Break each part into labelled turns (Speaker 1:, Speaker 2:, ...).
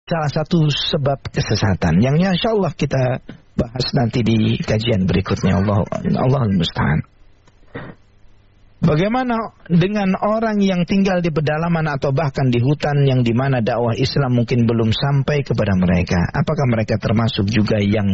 Speaker 1: salah satu sebab kesesatan yang insya Allah kita bahas nanti di kajian berikutnya. Allahul musta'an. Bagaimana dengan orang yang tinggal di pedalaman atau bahkan di hutan yang di mana dakwah Islam mungkin belum sampai kepada mereka? Apakah mereka termasuk juga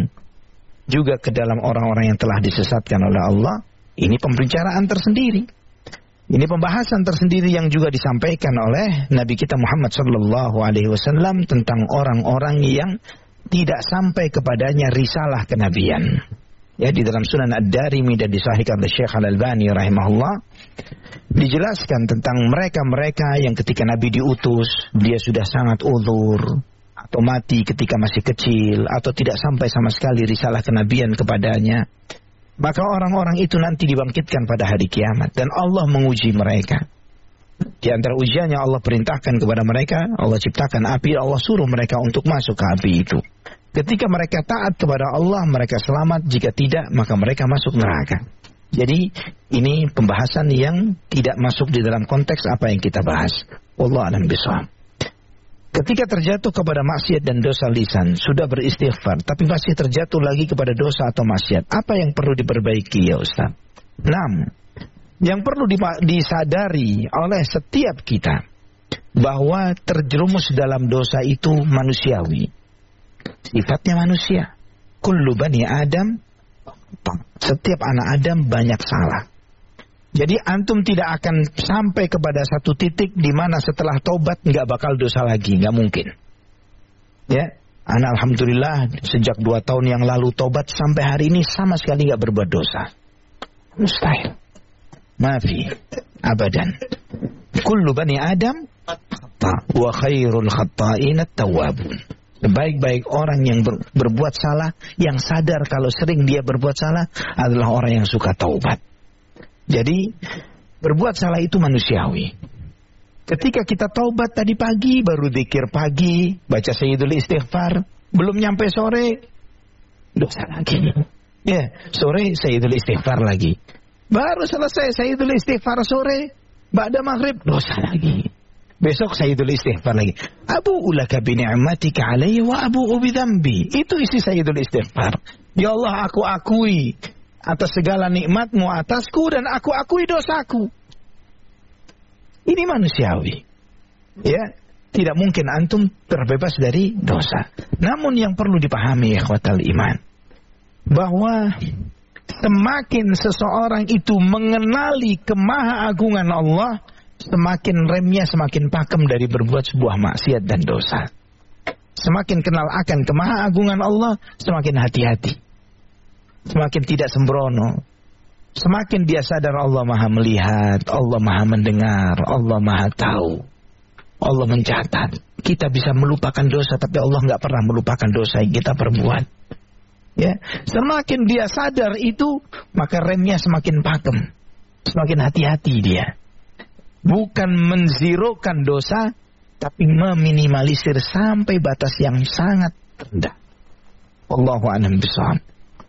Speaker 1: ke dalam orang-orang yang telah disesatkan oleh Allah? Ini pembicaraan tersendiri. Ini pembahasan tersendiri yang juga disampaikan oleh Nabi kita Muhammad sallallahu alaihi wasallam tentang orang-orang yang tidak sampai kepadanya risalah kenabian. Ya, di dalam Sunan Ad-Darimi dan disahihkan oleh Syekh Al-Albani rahimahullah dijelaskan tentang mereka-mereka yang ketika Nabi diutus dia sudah sangat uzur atau mati ketika masih kecil atau tidak sampai sama sekali risalah kenabian kepadanya. Maka orang-orang itu nanti dibangkitkan pada hari kiamat dan Allah menguji mereka. Di antara ujiannya Allah perintahkan kepada mereka, Allah ciptakan api, Allah suruh mereka untuk masuk ke api itu. Ketika mereka taat kepada Allah, mereka selamat. Jika tidak, maka mereka masuk neraka. Jadi, ini pembahasan yang tidak masuk di dalam konteks apa yang kita bahas. Wallahu a'lam bishawab. Ketika terjatuh kepada maksiat dan dosa lisan, sudah beristighfar, tapi masih terjatuh lagi kepada dosa atau maksiat, apa yang perlu diperbaiki ya Ustaz? 6. Yang perlu disadari oleh setiap kita, bahwa terjerumus dalam dosa itu manusiawi. Sifatnya manusia. Kullu bani Adam, setiap anak Adam banyak salah. Jadi antum tidak akan sampai kepada satu titik di mana setelah taubat nggak bakal dosa lagi, nggak mungkin. Ya, anak alhamdulillah sejak 2 tahun yang lalu taubat sampai hari ini sama sekali nggak berbuat dosa. Mustahil. Mafi, abadan. Kullu bani Adam, wa khairul khatta'in at-tawwabun. Sebaik-baik orang yang berbuat salah, yang sadar kalau sering dia berbuat salah adalah orang yang suka taubat. Jadi berbuat salah itu manusiawi. Ketika kita taubat tadi pagi, baru zikir pagi, baca sayyidul istighfar, belum nyampe sore, dosa lagi. Ya, sore sayyidul istighfar lagi. Baru selesai sayyidul istighfar sore, ba'da maghrib, dosa lagi. Besok sayyidul istighfar lagi. Abu'u laka bi ni'matika alayya wa abu'u bi dhanbi. Itu isi sayyidul istighfar. Ya Allah, aku akui atas segala nikmatmu atasku dan aku akui dosaku. Ini manusiawi. Ya, tidak mungkin antum terbebas dari dosa. Namun yang perlu dipahami ikhwatal iman, bahwa semakin seseorang itu mengenali kemahaagungan Allah, semakin remnya semakin pakem dari berbuat sebuah maksiat dan dosa. Semakin kenal akan kemahaagungan Allah, semakin hati-hati. Semakin tidak sembrono. Semakin dia sadar Allah maha melihat, Allah maha mendengar, Allah maha tahu. Allah mencatat. Kita bisa melupakan dosa, tapi Allah nggak pernah melupakan dosa yang kita perbuat. Ya, semakin dia sadar itu, maka remnya semakin pakem. Semakin hati-hati dia. Bukan menzirokan dosa, tapi meminimalisir sampai batas yang sangat rendah. Allahu a'lam bishawab.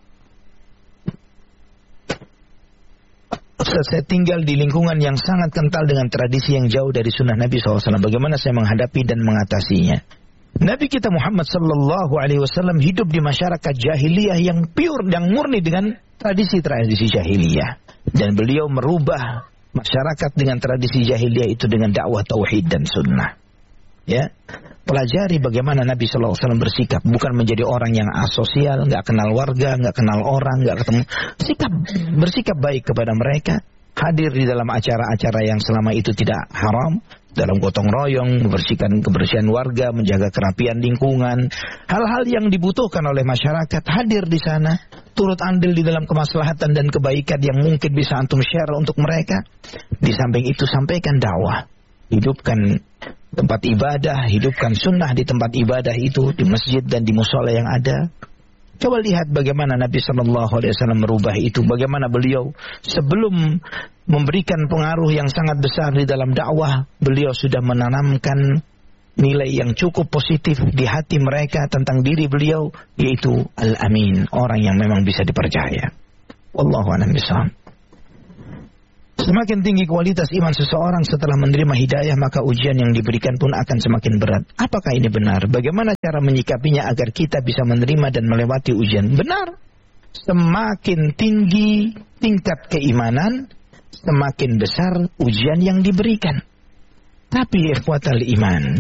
Speaker 1: Saya tinggal di lingkungan yang sangat kental dengan tradisi yang jauh dari sunnah Nabi SAW. Bagaimana saya menghadapi dan mengatasinya? Nabi kita Muhammad SAW hidup di masyarakat jahiliyah yang pure, yang murni dengan tradisi-tradisi jahiliyah. Dan beliau merubah masyarakat dengan tradisi jahiliyah itu dengan dakwah tauhid dan sunnah. Ya, pelajari bagaimana Nabi SAW bersikap, bukan menjadi orang yang asosial, nggak kenal warga, nggak kenal orang, nggak ketemu. Bersikap baik kepada mereka, hadir di dalam acara-acara yang selama itu tidak haram, dalam gotong royong, membersihkan kebersihan warga, menjaga kerapian lingkungan, hal-hal yang dibutuhkan oleh masyarakat, hadir di sana, turut andil di dalam kemaslahatan dan kebaikan yang mungkin bisa antum share untuk mereka. Di samping itu sampaikan dakwah, hidupkan tempat ibadah, hidupkan sunnah di tempat ibadah itu, di masjid dan di musola yang ada. Coba lihat bagaimana Nabi SAW merubah itu. Bagaimana beliau sebelum memberikan pengaruh yang sangat besar di dalam dakwah, beliau sudah menanamkan nilai yang cukup positif di hati mereka tentang diri beliau, yaitu Al-Amin, orang yang memang bisa dipercaya. Wallahu a'lam bishawab. Semakin tinggi kualitas iman seseorang setelah menerima hidayah, maka ujian yang diberikan pun akan semakin berat. Apakah ini benar? Bagaimana cara menyikapinya agar kita bisa menerima dan melewati ujian? Benar. Semakin tinggi tingkat keimanan, semakin besar ujian yang diberikan. Tapi ikhwatal iman,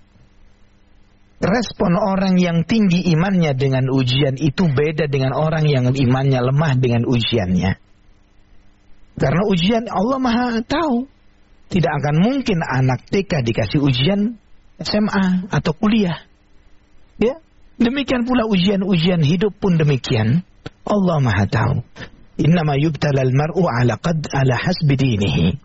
Speaker 1: respon orang yang tinggi imannya dengan ujian itu beda dengan orang yang imannya lemah dengan ujiannya. Karena ujian Allah Maha tahu. Tidak akan mungkin anak TK dikasih ujian SMA atau kuliah. Ya, demikian pula ujian-ujian hidup pun demikian. Allah Maha tahu. Innama yubtalal mar'u ala hasbi dinihi.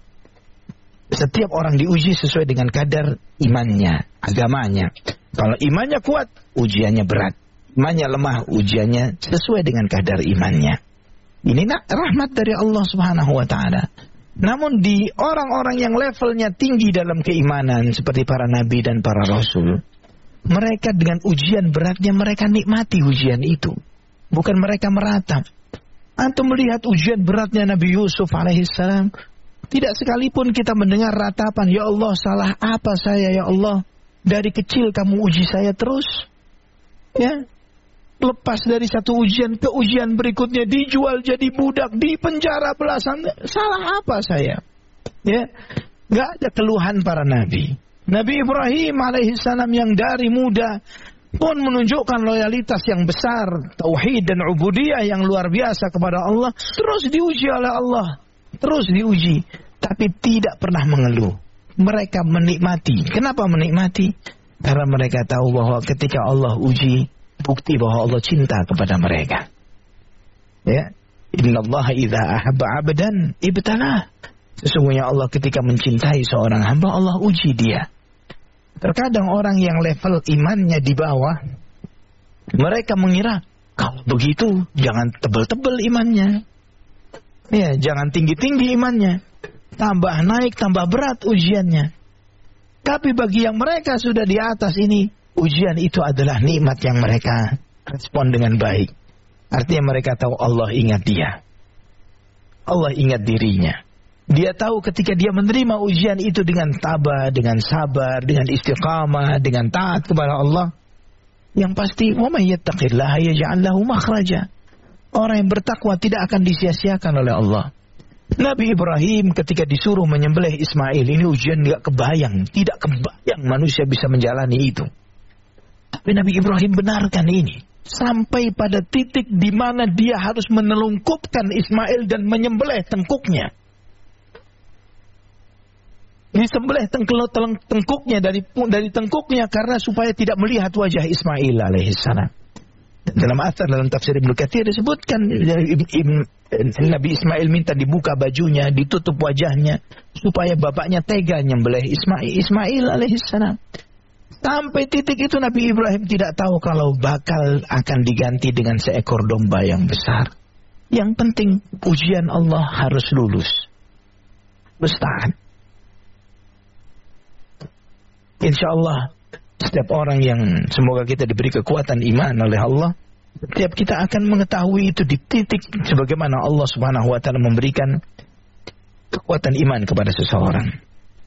Speaker 1: Setiap orang diuji sesuai dengan kadar imannya, agamanya. Kalau imannya kuat, ujiannya berat. Imannya lemah, ujiannya sesuai dengan kadar imannya. Ini rahmat dari Allah Subhanahu wa ta'ala. Namun di orang-orang yang levelnya tinggi dalam keimanan seperti para nabi dan para rasul, mereka dengan ujian beratnya mereka nikmati ujian itu. Bukan mereka meratap. Antum melihat ujian beratnya Nabi Yusuf alaihissalam, tidak sekalipun kita mendengar ratapan, ya Allah salah apa saya ya Allah, dari kecil kamu uji saya terus. Ya. Lepas dari satu ujian ke ujian berikutnya, dijual jadi budak, di penjara belasan, salah apa saya? Ya, nggak ada keluhan para nabi. Nabi Ibrahim alaihissalam yang dari muda pun menunjukkan loyalitas yang besar, tauhid dan ubudiyah yang luar biasa kepada Allah, terus diuji oleh Allah, terus diuji, tapi tidak pernah mengeluh. Mereka menikmati. Kenapa menikmati? Karena mereka tahu bahwa ketika Allah uji, bukti bahwa Allah cinta kepada mereka. Ya, innallaha idza ahabba 'abdan ibtalah. Sesungguhnya Allah ketika mencintai seorang hamba, Allah uji dia. Terkadang orang yang level imannya di bawah, mereka mengira kalau begitu jangan tebel-tebel imannya. Ya, jangan tinggi-tinggi imannya. Tambah naik, tambah berat ujiannya. Tapi bagi yang mereka sudah di atas ini, ujian itu adalah nikmat yang mereka respon dengan baik. Artinya mereka tahu Allah ingat dia. Allah ingat dirinya. Dia tahu ketika dia menerima ujian itu dengan tabah, dengan sabar, dengan istiqamah, dengan taat kepada Allah. Yang pasti, wa may yattaqillaha yaj'al lahu makhraja. Orang yang bertakwa tidak akan disia-siakan oleh Allah. Nabi Ibrahim ketika disuruh menyembelih Ismail, ini ujian tidak kebayang. Tidak kebayang manusia bisa menjalani itu. Tapi Nabi Ibrahim benarkan ini. Sampai pada titik di mana dia harus menelungkupkan Ismail dan menyembelih tengkuknya. Disembelih tengkuknya dari tengkuknya karena supaya tidak melihat wajah Ismail alaihissalam. Dalam asar, dalam tafsir Ibnu Katsir disebutkan Nabi Ismail minta dibuka bajunya, ditutup wajahnya supaya bapaknya tega nyembelih Ismail alaihissalam. Sampai titik itu Nabi Ibrahim tidak tahu kalau bakal akan diganti dengan seekor domba yang besar. Yang penting ujian Allah harus lulus. Bertahan. Insya Allah setiap orang yang semoga kita diberi kekuatan iman oleh Allah, setiap kita akan mengetahui itu di titik sebagaimana Allah Subhanahu wa taala memberikan kekuatan iman kepada seseorang.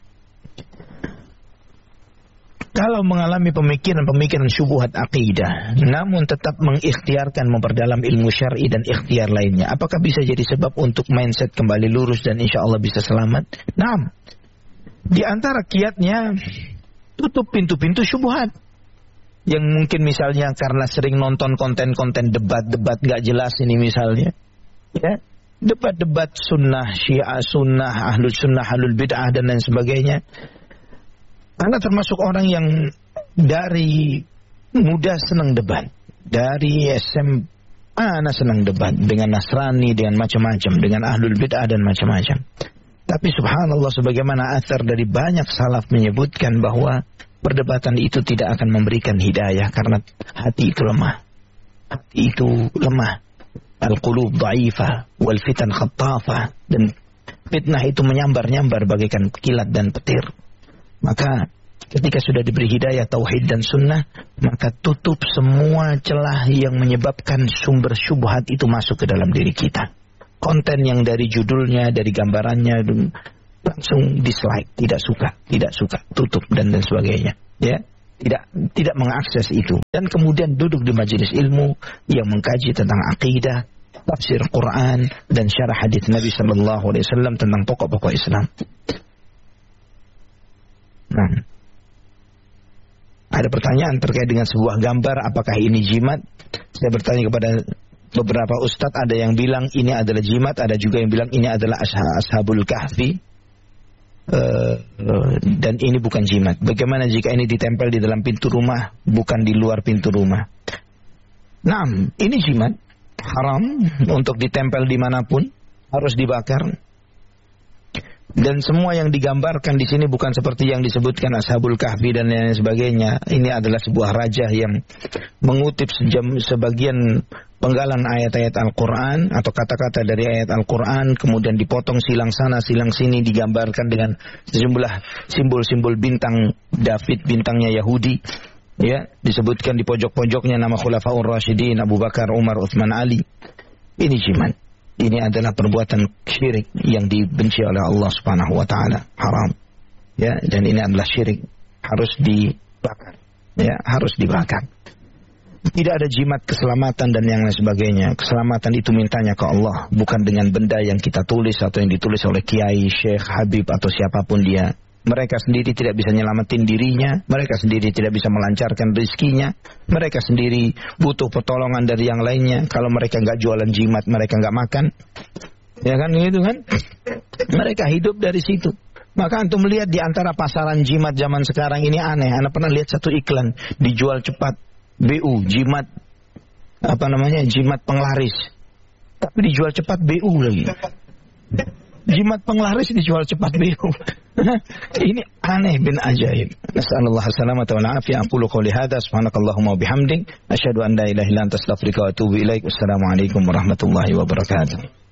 Speaker 1: Kalau mengalami pemikiran-pemikiran syubhat akidah, namun tetap mengikhtiarkan memperdalam ilmu syar'i dan ikhtiar lainnya, apakah bisa jadi sebab untuk mindset kembali lurus dan insya Allah bisa selamat? Naam. Di antara kiatnya, tutup pintu-pintu syubhat. Yang mungkin misalnya karena sering nonton konten-konten debat-debat gak jelas ini misalnya. Ya, debat-debat sunnah, syiah sunnah, ahlul bid'ah dan lain sebagainya. Karena termasuk orang yang dari muda senang debat. Dari SMA anak senang debat. Dengan Nasrani, dengan macam-macam. Dengan ahlul bid'ah dan macam-macam. Tapi subhanallah sebagaimana athar dari banyak salaf menyebutkan bahwa perdebatan itu tidak akan memberikan hidayah. Karena hati itu lemah. Hati itu lemah. Al-qulub dha'ifah. Wal fitan khattafah. Dan fitnah itu menyambar-nyambar bagaikan kilat dan petir. Maka ketika sudah diberi hidayah tauhid dan sunnah, maka tutup semua celah yang menyebabkan sumber syubhat itu masuk ke dalam diri kita. konten yang dari judulnya, dari gambarannya, langsung dislike, tidak suka, tutup dan sebagainya. Ya, tidak mengakses itu. Dan kemudian duduk di majelis ilmu yang mengkaji tentang akidah, tafsir Quran dan syarah hadis Nabi sallallahu alaihi wasallam tentang pokok-pokok Islam. Nah, ada pertanyaan terkait dengan sebuah gambar, apakah ini jimat? Saya bertanya kepada beberapa ustadz, ada yang bilang ini adalah jimat, ada juga yang bilang ini adalah ashabul kahfi, dan ini bukan jimat. Bagaimana jika ini ditempel di dalam pintu rumah, bukan di luar pintu rumah? Nah, ini jimat, haram untuk ditempel dimanapun, harus dibakar. Dan semua yang digambarkan di sini bukan seperti yang disebutkan Ashabul Kahfi dan lain sebagainya. Ini adalah sebuah raja yang mengutip sebagian penggalan ayat-ayat Al-Quran atau kata-kata dari ayat Al-Quran, kemudian dipotong silang sana, silang sini, digambarkan dengan sejumlah simbol-simbol bintang David, bintangnya Yahudi. Ya, disebutkan di pojok-pojoknya nama Khulafaur Rasyidin, Abu Bakar, Umar, Utsman, Ali. Ini jimat. Ini adalah perbuatan syirik yang dibenci oleh Allah Subhanahu wa taala, haram. Ya, dan ini adalah syirik, harus dibakar. Ya, harus dibakar. Tidak ada jimat keselamatan dan yang lain sebagainya. Keselamatan itu mintanya ke Allah, bukan dengan benda yang kita tulis atau yang ditulis oleh kiai, syekh, habib atau siapapun dia. Mereka sendiri tidak bisa nyelamatin dirinya, mereka sendiri tidak bisa melancarkan rezekinya, mereka sendiri butuh pertolongan dari yang lainnya. Kalau mereka nggak jualan jimat, mereka nggak makan, ya kan gitu kan? Mereka hidup dari situ. Maka antum melihat di antara pasaran jimat zaman sekarang ini aneh. Anda pernah lihat satu iklan dijual cepat, BU, jimat jimat penglaris, tapi dijual cepat BU lagi. Jimat penglaris dijual cepat BU. Ini aneh bin ajaib. Nasallallahu salamata wal afiyah. Aqulu qouli hadza subhanakallahumma wa bihamdik asyhadu an la ilaha illa anta astaghfiruka wa atubu ilaik. Wassalamu alaikum warahmatullahi wabarakatuh.